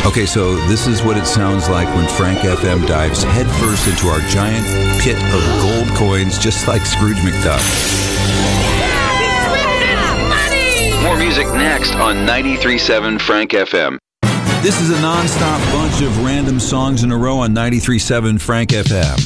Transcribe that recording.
Okay, so this is what it sounds like when Frank FM dives headfirst into our giant pit of gold coins, just like Scrooge McDuck. More music next on 93.7 Frank FM. This is a non-stop bunch of random songs in a row on 93.7 Frank FM.